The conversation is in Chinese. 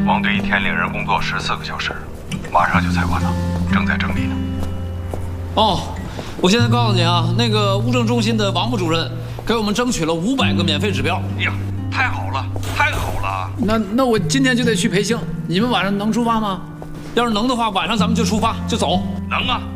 王队一天领人工作14个小时，马上就采完了，正在整理呢。 哦，我现在告诉你啊，那个物证中心的王副主任给我们争取了500个免费指标。 呀，太好了，太好了！ 那我今天就得去培训，你们晚上能出发吗？要是能的话，晚上咱们就出发就走。 能啊。